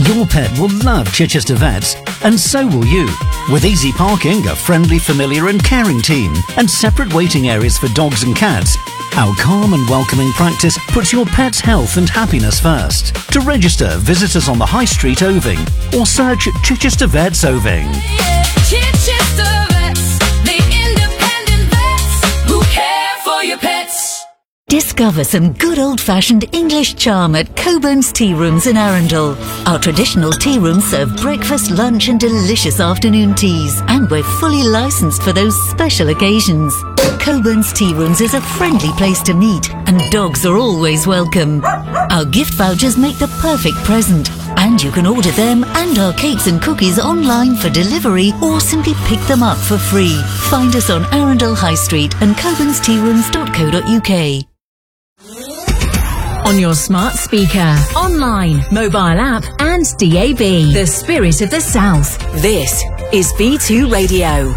Your pet will love Chichester Vets, and so will you. With easy parking, a friendly, familiar and caring team, and separate waiting areas for dogs and cats, our calm and welcoming practice puts your pet's health and happiness first. To register, visit us on the High Street, Oving, or search Chichester Vets Oving. Chichester Vets, the independent vets who care for your pets. Discover some good old-fashioned English charm at Coburn's Tea Rooms in Arundel. Our traditional tea rooms serve breakfast, lunch and delicious afternoon teas. And we're fully licensed for those special occasions. Coburn's Tea Rooms is a friendly place to meet, and dogs are always welcome. Our gift vouchers make the perfect present. And you can order them and our cakes and cookies online for delivery or simply pick them up for free. Find us on Arundel High Street and coburnstearooms.co.uk. On your smart speaker, online, mobile app and DAB. The spirit of the South. This is B2 Radio.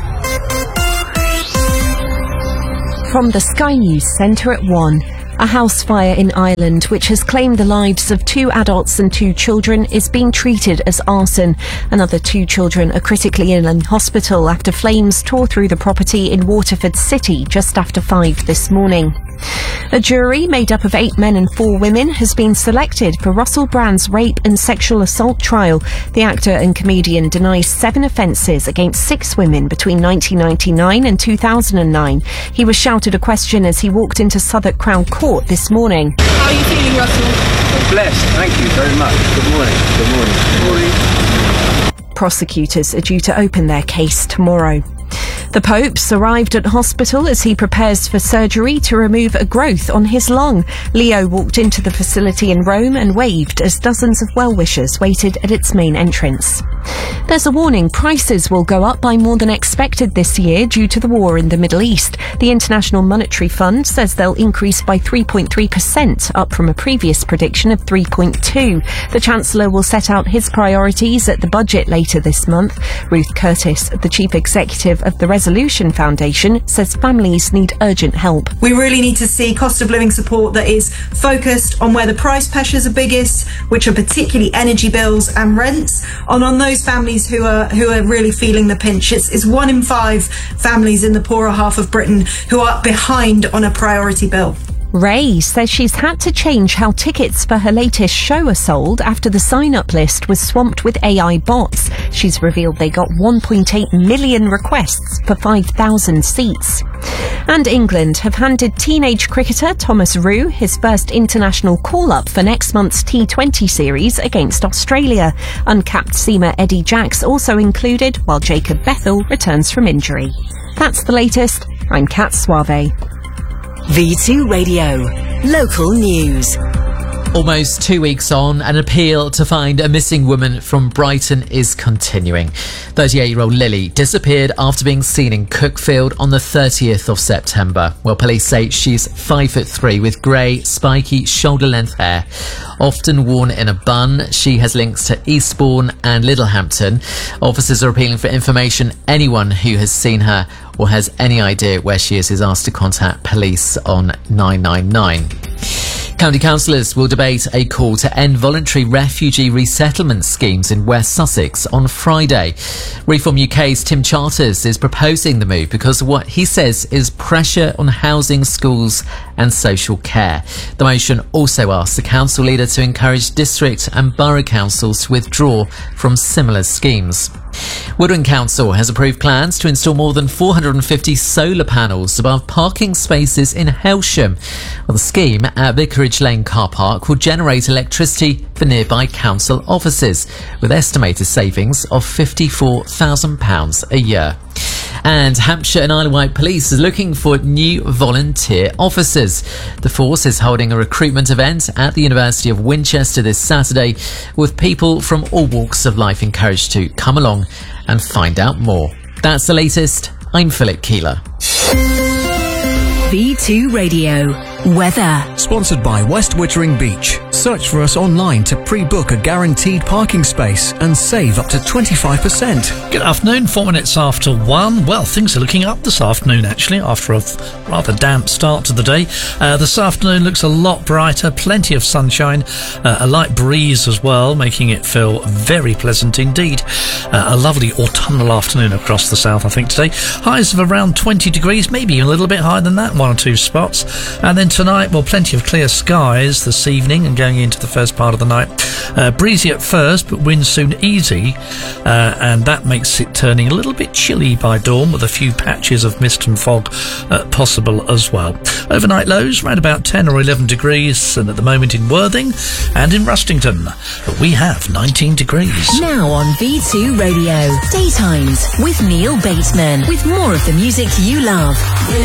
From the Sky News Centre at 1. A house fire in Ireland, which has claimed the lives of 2 adults and 2 children, is being treated as arson. Another 2 children are critically ill in hospital after flames tore through the property in Waterford City just after 5 this morning. A jury made up of 8 men and 4 women has been selected for Russell Brand's rape and sexual assault trial. The actor and comedian denies 7 offences against 6 women between 1999 and 2009. He was shouted a question as he walked into Southwark Crown Court this morning. How are you feeling, Russell? Blessed, thank you very much. Good morning. Good morning. Good morning. Prosecutors are due to open their case tomorrow. The Pope's arrived at hospital as he prepares for surgery to remove a growth on his lung. Leo walked into the facility in Rome and waved as dozens of well-wishers waited at its main entrance. There's a warning prices will go up by more than expected this year due to the war in the Middle East. The International Monetary Fund says they'll increase by 3.3%, up from a previous prediction of 3.2%. The Chancellor will set out his priorities at the budget later this month. Ruth Curtis, the Chief Executive of the Resolution Foundation, says families need urgent help. We really need to see cost of living support that is focused on where the price pressures are biggest, which are particularly energy bills and rents, and on those families who are really feeling the pinch. It's 1 in 5 families in the poorer half of Britain who are behind on a priority bill. Ray says she's had to change how tickets for her latest show are sold after the sign-up list was swamped with AI bots. She's revealed they got 1.8 million requests for 5,000 seats. And England have handed teenage cricketer Thomas Rue his first international call-up for next month's T20 series against Australia. Uncapped seamer Eddie Jacks also included, while Jacob Bethel returns from injury. That's the latest. I'm Kat Suave. V2 Radio. Local news. Almost 2 weeks on, an appeal to find a missing woman from Brighton is continuing. 38-year-old Lily disappeared after being seen in Cookfield on the 30th of September. Well, police say she's 5'3" with grey, spiky, shoulder-length hair. Often worn in a bun, she has links to Eastbourne and Littlehampton. Officers are appealing for information. Anyone who has seen her or has any idea where she is asked to contact police on 999. County councillors will debate a call to end voluntary refugee resettlement schemes in West Sussex on Friday. Reform UK's Tim Charters is proposing the move because of what he says is pressure on housing, schools and social care. The motion also asks the council leader to encourage district and borough councils to withdraw from similar schemes. Woodland Council has approved plans to install more than 450 solar panels above parking spaces in Helsham. Well, the scheme at Vicarage Lane car park will generate electricity for nearby council offices, with estimated savings of £54,000 a year. And Hampshire and Isle of Wight Police is looking for new volunteer officers. The force is holding a recruitment event at the University of Winchester this Saturday, with people from all walks of life encouraged to come along and find out more. That's the latest. I'm Philip Keeler. V2 Radio. Weather. Sponsored by West Wittering Beach. Search for us online to pre-book a guaranteed parking space and save up to 25%. Good afternoon, 4 minutes after 1. Well, things are looking up this afternoon, actually, after a rather damp start to the day. This afternoon looks a lot brighter, plenty of sunshine, a light breeze as well, making it feel very pleasant indeed. A lovely autumnal afternoon across the south, I think, today. Highs of around 20 degrees, maybe a little bit higher than that, one or two spots. And then tonight, well, plenty of clear skies this evening and going into the first part of the night. Breezy at first, but winds soon easy, and that makes it turning a little bit chilly by dawn, with a few patches of mist and fog possible as well. Overnight lows around about 10 or 11 degrees, and at the moment in Worthing and in Rustington, we have 19 degrees. Now on V2 Radio, Daytimes with Neil Bateman, with more of the music you love.